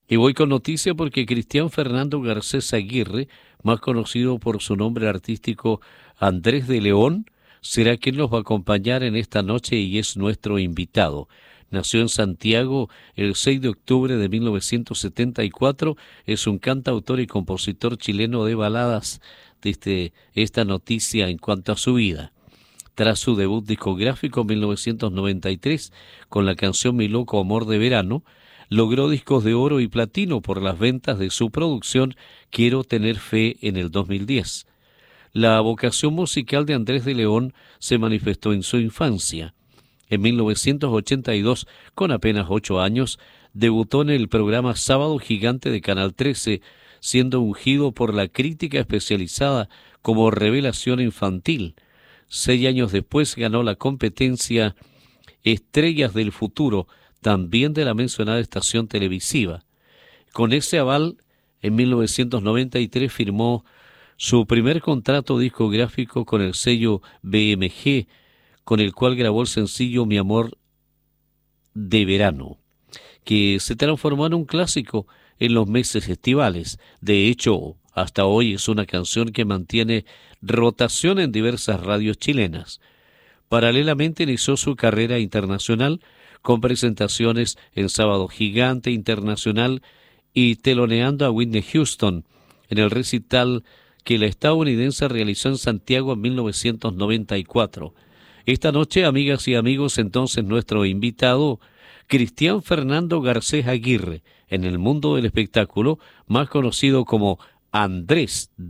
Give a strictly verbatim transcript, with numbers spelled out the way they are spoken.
Y voy con noticia porque Cristian Fernando Garcés Aguirre, más conocido por su nombre artístico Andrés de León, será quien nos va a acompañar en esta noche y es nuestro invitado. Nació en Santiago el seis de octubre de mil novecientos setenta y cuatro, es un cantautor y compositor chileno de baladas. Desde esta noticia en cuanto a su vida. Tras su debut discográfico en mil novecientos noventa y tres con la canción Mi loco amor de verano, logró discos de oro y platino por las ventas de su producción Quiero tener fe en el dos mil diez. La vocación musical de Andrés de León se manifestó en su infancia. En mil novecientos ochenta y dos, con apenas ocho años, debutó en el programa Sábado Gigante de Canal trece, siendo ungido por la crítica especializada como revelación infantil. Seis años después ganó la competencia Estrellas del Futuro, también de la mencionada estación televisiva. Con ese aval, en mil novecientos noventa y tres firmó su primer contrato discográfico con el sello B M G, con el cual grabó el sencillo Mi amor de verano, que se transformó en un clásico en los meses estivales. De hecho, hasta hoy es una canción que mantiene rotación en diversas radios chilenas. Paralelamente inició su carrera internacional con presentaciones en Sábado Gigante Internacional y teloneando a Whitney Houston en el recital que la estadounidense realizó en Santiago en mil novecientos noventa y cuatro. Esta noche, amigas y amigos, entonces nuestro invitado, Cristian Fernando Garcés Aguirre, en el mundo del espectáculo, más conocido como Andrés